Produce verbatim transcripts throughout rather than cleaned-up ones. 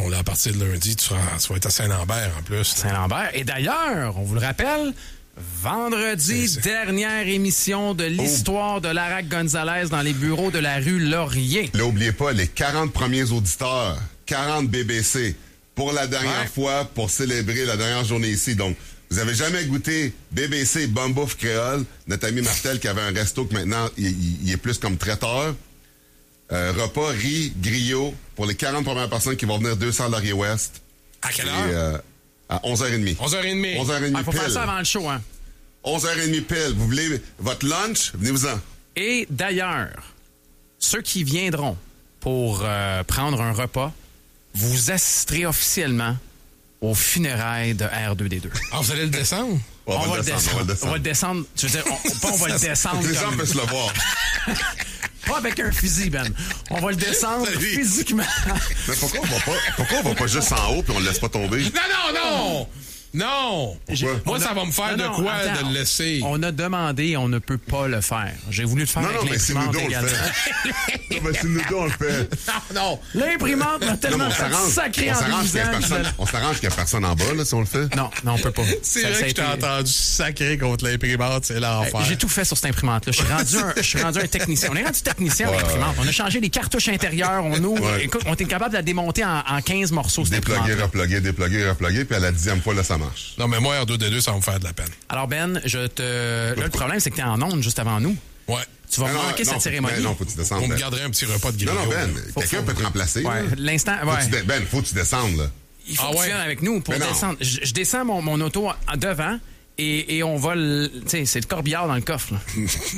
non, là, à partir de lundi, tu, seras, tu vas être à Saint-Lambert en plus. Saint-Lambert. Et d'ailleurs, on vous le rappelle, vendredi, c'est, c'est... dernière émission de l'histoire oh. de Larac Gonzalez dans les bureaux de la rue Laurier. Là, n'oubliez pas, les quarante premiers auditeurs, quarante B B C, pour la dernière ouais. fois, pour célébrer la dernière journée ici. Donc, vous avez jamais goûté B B C Bonne Bouffe Créole, notre ami Martel qui avait un resto que maintenant, il, il, il est plus comme traiteur. Euh, repas, riz, griot, pour les quarante premières personnes qui vont venir deux cents Laurier-Ouest. À quelle heure? Et, euh, à onze heures trente. onze heures trente. onze heures trente ah, faut pile. faire ça avant le show, hein? onze heures trente pile. Vous voulez votre lunch? Venez-vous-en. Et d'ailleurs, ceux qui viendront pour euh, prendre un repas, vous assisterez officiellement aux funérailles de R deux D deux. Ah, vous allez le descendre? on, on, va le descendre, on va le descendre. On va le descendre. Tu veux dire, on, pas on va le descendre. Les comme... gens peuvent se le voir. Pas avec un fusil, Ben. On va le descendre Salut. physiquement. Mais pourquoi on va pas, pourquoi on va pas juste en haut puis on le laisse pas tomber? Non, non, non! Non! Moi, ça va me faire non, de quoi non, attends, de le laisser? On a demandé, on ne peut pas le faire. J'ai voulu le faire non, avec non, l'imprimante mais également. non, mais c'est nous deux, on le fait. Non, non. L'imprimante m'a tellement sacré en visage. On s'arrange qu'il n'y a personne en bas, là, si on le fait. Non, non, on peut pas. C'est ça, vrai ça que je été... t'ai entendu sacrer contre l'imprimante, c'est l'enfer. J'ai tout fait sur cette imprimante-là. Je suis rendu un, je suis rendu un technicien. On est rendu technicien ouais, à l'imprimante. On a changé les cartouches intérieures. On ouvre. Ouais. Écoute, on est capable de la démonter en, en quinze morceaux. Dépluguer, repluguer, dépluguer, repluguer, puis à la dixième fois, là, ça marche. Non, mais moi, R deux D deux, ça va me faire de la peine. Alors, Ben, je te. Là, le problème, c'est que t'es en onde juste avant nous. Ouais. Tu vas non, manquer non, cette cérémonie. Ben, non, faut que tu descendes. On Ben. me garderait un petit repas de griot. Non, non, Ben, faut, quelqu'un faut... peut te remplacer. Ouais. L'instant, ouais. Faut ben, faut que tu descendes, là. Il faut ah, que ouais. tu viennes avec nous pour ben descendre. Je, je descends mon, mon auto en devant et, et on va le. Tu sais, c'est le corbillard dans le coffre, là.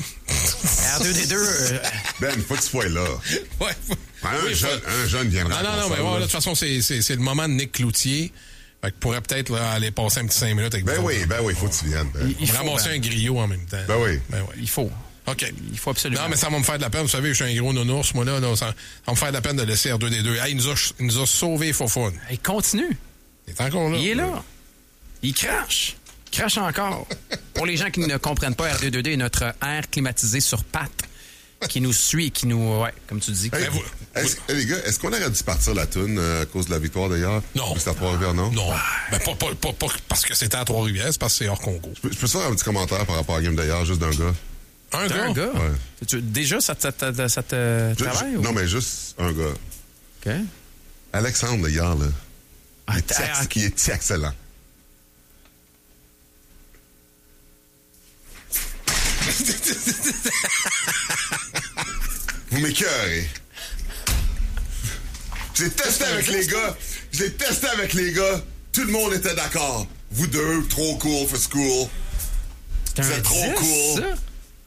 R deux D deux. Euh... Ben, faut que tu sois là. Ouais. Un, oui, jeune, faut... un jeune viendra. Non, non, non, mais ouais, de toute façon, c'est, c'est, c'est le moment de Nick Cloutier. Fait que pourrait peut-être là, aller passer un petit cinq minutes avec Ben vous. oui, ben oui, faut que tu viennes. Ben. Il, il faut ramasser ben. un griot en même temps. Ben oui. Ben oui. Il faut. OK. Il faut absolument. Non, mais ça va me faire de la peine. Vous savez, je suis un gros nounours, moi, là. là ça, ça va me faire de la peine de laisser R deux D deux. Hey, il nous a, il nous a sauvé Fofone. Il continue. Il est encore là. Il est là. Il crache. Il crache encore. Pour les gens qui ne comprennent pas, R deux D deux est notre air climatisé sur pattes qui nous suit et qui nous... Ouais, comme tu dis. Hey, vous, est-ce, vous... Hey, les gars, est-ce qu'on aurait dû partir la toune euh, à cause de la victoire d'ailleurs? Non. C'était à Trois-Rivières, non? Non. Ben, pas, pas, pas, pas parce que c'était à Trois-Rivières, c'est parce que c'est hors concours. Je peux, je peux faire un petit commentaire par rapport à la game d'ailleurs, juste d'un gars? Un gars? Un gars? Ouais. Tu, déjà, ça te, ça te, ça te je, travaille? Je, ou? Non, mais juste un gars. OK. Alexandre, hier, là. Ah, il, est ah, ex- il est excellent. Vous m'écœurez. J'ai testé avec les gars. J'ai testé avec les gars. Tout le monde était d'accord. Vous deux, trop cool for school. Vous êtes trop cool. Ça?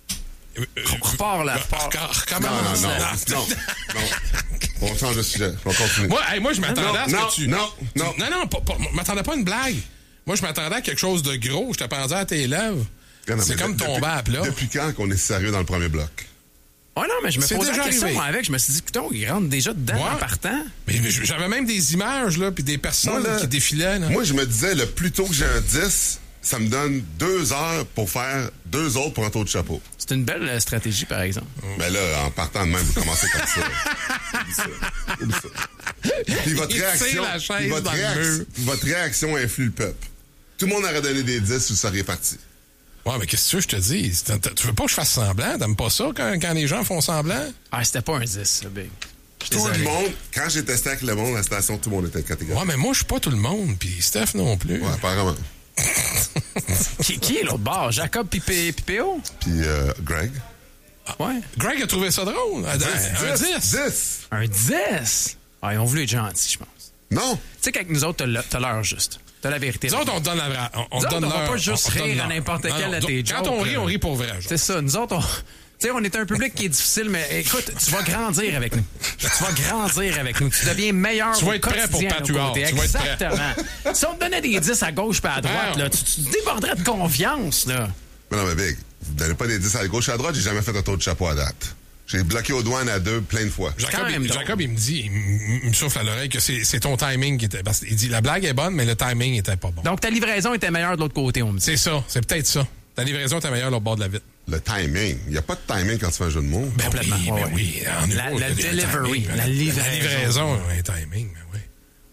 Repars là. Recommence. Non, non, non. non, non. On change de sujet. On continue. Moi, hey, moi je m'attendais à ce non, que tu... Non, non. Non, non, pas, pas, je m'attendais pas à une blague. Moi, je m'attendais à quelque chose de gros. Je te pensais à tes lèvres. Non, c'est comme de, tomber à plat. Depuis quand qu'on est sérieux dans le premier bloc? Oh non, mais je me c'est posais déjà la question arrivé. moi, avec. Je me suis dit, putain, il rentre déjà dedans ouais. en partant. Mais, mais j'avais même des images, là, puis des personnes moi, là, qui défilaient. Là. Moi, je me disais, le plus tôt que j'ai un dix, ça me donne deux heures pour faire deux autres pour un tour de chapeau. C'est une belle euh, stratégie, par exemple. Mais là, en partant de même, vous commencez comme ça. Oublie ça. Oublie ça. Puis votre il réaction, la chaise votre, dans réac- le mur. votre réaction influe le peuple. Tout le monde aurait donné des dix, vous seriez parti. Ouais, mais qu'est-ce que tu veux, je te dis? Tu veux pas que je fasse semblant? T'aimes pas ça quand, quand les gens font semblant? Ah, c'était pas un dix, ça, Big. Tout désolé. Le monde, quand j'ai testé avec le monde à la station, tout le monde était catégorique. Ouais, mais moi, je suis pas tout le monde, puis Steph non plus. Ouais, apparemment. qui, qui est l'autre bord? Jacob Pipéo? Puis euh, Greg. Ah, ouais. Greg a trouvé ça drôle. Un dix. dix. Un dix? Ah, ils ont voulu être gentils, je pense. Non. Tu sais qu'avec nous autres, t'as, t'as l'heure juste. T'as la vérité. Nous autres, on te donne la on, on nous donne autres, on l'heure. va pas juste on, on rire à n'importe non, quel de tes jokes. Quand on rit, on rit pour vrai. Genre. C'est ça. Nous autres, on... Tu sais, on est un public qui est difficile, mais écoute, tu vas grandir avec nous. Tu vas grandir avec nous. Tu deviens meilleur. Tu vas être prêt pour Patuard. Exactement. Si on te donnait des dix à gauche et à droite, là, tu, tu déborderais de confiance. Là. Mais non, mais Big, vous ne donnez pas des dix à gauche et à droite, j'ai jamais fait un tour de chapeau à date. J'ai bloqué aux douanes à deux plein de fois. Jacob, il, Jacob, il me dit, il, il me souffle à l'oreille que c'est, c'est ton timing qui était... Parce qu'il dit, la blague est bonne, mais le timing était pas bon. Donc, ta livraison était meilleure de l'autre côté, on me dit. C'est ça. C'est peut-être ça. Ta livraison était meilleure au bord de la vitre. Le timing. Il n'y a pas de timing quand tu fais un jeu de mots. Ben complètement. Oui, ben oui. En la, humour, la delivery. Timing, la livraison. La livraison, un timing, ben oui.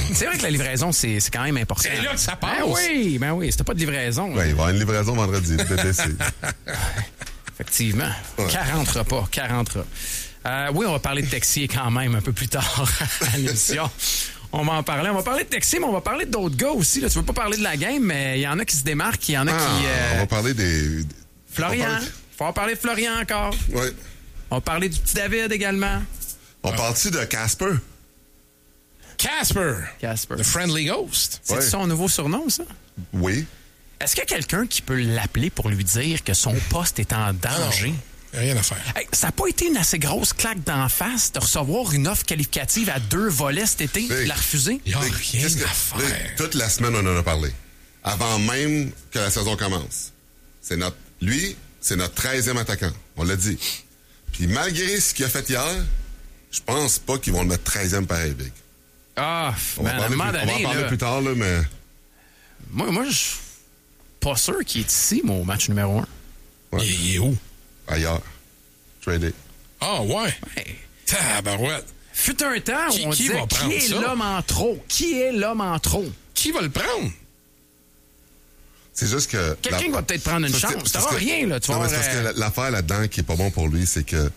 C'est vrai que la livraison, c'est, c'est quand même important. C'est là que ça passe. Ben oui, ben oui. C'était pas de livraison. Ouais, il va y avoir une livraison vendredi, le B B C. Effectivement. Ouais. quarante repas, quarante repas. Euh, oui, on va parler de Texier quand même un peu plus tard à l'émission. On va en parler. On va parler de Texier, mais on va parler d'autres gars aussi. Là. Tu veux pas parler de la game, mais il y en a qui se démarquent, il y en a Ah, qui... euh, On va parler des... Florian. On parle- Faut en parler de Florian encore. Ouais. On va parler du petit David également. On parle-tu de Casper? Casper. Casper. The Friendly Ghost. C'est Ouais. son nouveau surnom, ça? Oui. Est-ce qu'il y a quelqu'un qui peut l'appeler pour lui dire que son poste est en danger? Rien à faire. Hey, ça n'a pas été une assez grosse claque d'en face de recevoir une offre qualificative à deux volets cet été, Hey. la refuser? Il n'y a Hey, rien qu'est-ce que- à là, faire. toute la semaine, on en a parlé. Avant même que la saison commence. C'est notre... Lui, c'est notre treizième attaquant. On l'a dit. Puis malgré ce qu'il a fait hier, je pense pas qu'ils vont le mettre treizième pareil, Big. Ah, On va, man, à un parler moment plus, on va en donné, parler là, plus tard, là, mais... moi, moi je suis pas sûr qu'il est ici, mon match numéro un. Ouais. Il, il est où? Ailleurs. Tradé. Ah, ouais. Hey. Tabarouette. Fut un temps où Qui- on qui disait va prendre qui est ça? l'homme en trop? Qui est l'homme en trop? Qui va le prendre? C'est juste que... Quelqu'un la- va peut-être prendre une Parce que- chance. Tu parce n'auras que- rien, là. Tu vas non, mais c'est avoir, parce euh, que la- l'affaire là-dedans qui est pas bon pour lui, c'est que...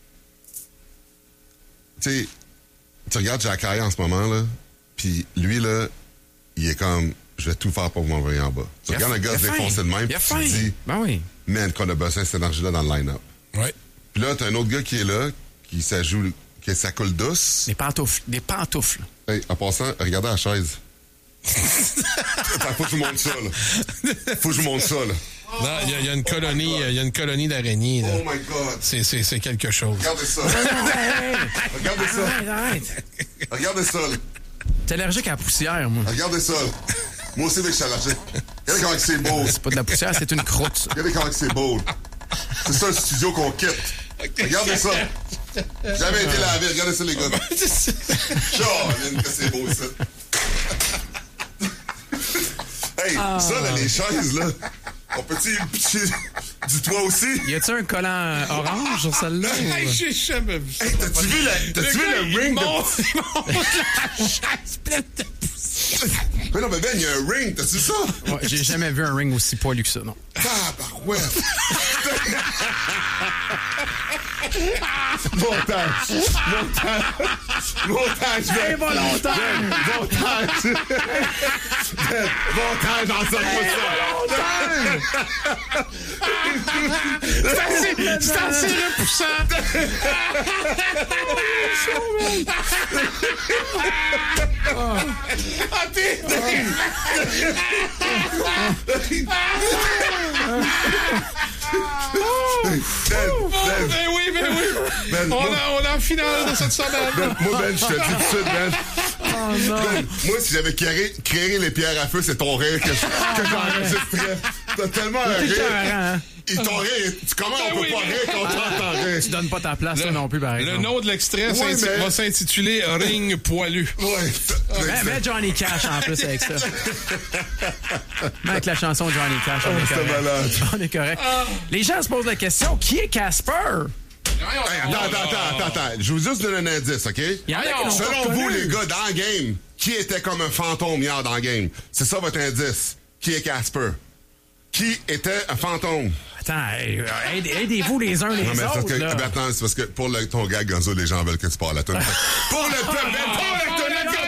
Tu sais, tu regardes Jacques en ce moment, là, puis lui, là, il est comme... Je vais tout faire pour vous m'envoyer en bas. Tu il a regardes un faim, gars il se a faim. défoncer de même, Il puis a tu faim. te dis... Ben oui. Man, qu'on a besoin de cette énergie-là dans le line-up. Ouais. Puis là, t'as un autre gars qui est là, qui ça joue, qui ça coule douce. Des pantoufles. Des pantoufles. Hey, en passant, regardez la chaise. Attends, faut que je vous montre ça, là. Faut que je vous montre ça, là. Non, il y, a- il y a une colonie, il y a une colonie d'araignées, là. Oh my God. C'est, c'est, c'est quelque chose. Regardez ça. Hey, Regardez ça. arrête, arrête. Regardez ça, là. T'es allergique à la poussière, moi. Regardez ça, là. Moi aussi, mec, je suis allergique. Regardez comment c'est beau. C'est pas de la poussière, c'est une croûte, ça. Regardez comment c'est beau. C'est ça le studio qu'on quitte. Regardez ça. Jamais été lavé. Regardez ça, les gars. Caroline, que c'est beau, ça. Hey, ça, là, les chaises, là. On peut-tu pitcher du toit aussi? Y a-tu un collant orange sur celle-là? Hey, ou- j'ai jamais vu ça. Hey, t'as-tu vu, la, t'as-tu vu gars, le il ring monte, de... il monte la chaise pleine de poussière. Mais non, mais Ben, il y a un ring. T'as-tu vu ça? Ouais, j'ai jamais vu un ring aussi poilu que ça, non. Tabarouette. Montage. Montage. Montage, Ben. Involontaire! Ben, montage. Ben, montage en sorte C'est assez, c'est assez repoussant. Ah, t'es... Ben, Ben, Ben oui, ben oui. Ben, on, moi- a, on est en finale de cette semaine. Ben, moi, Ben, je te dis tout de suite, Ben. Ben, moi, si j'avais créé, créé les pierres à feu, c'est ton rire que, je- que j'enregistrais. T'as tellement un rire. Hein? Et ton rire, tu- comment on Ben peut oui, pas mais- rire quand on t'entend rire? Tu donnes pas ta place, toi non plus, par exemple. Le nom de l'extrait Ouais, s'inti- mais- va s'intituler Ring poilu. Ouais. Mets, mets Johnny Cash en plus avec ça. Mets avec la chanson Johnny Cash, on est c'était correct. malade. On est correct. Les gens se posent la question, qui est Casper? Hey, attends, attends, attends, attends, attends. Je vous juste donner un indice, OK? Il y en a qui l'ont pas Selon vous, reconnu. les gars, dans le game, qui était comme un fantôme hier dans le game? C'est ça votre indice. Qui est Casper? Qui était un fantôme? Attends, hey, aide- aidez-vous les uns les Non, mais c'est parce autres, que, là. ben, attends, c'est parce que pour le, ton gag, Gonzo, les gens veulent que tu parles à toi. Pour le peuple, ben, pour le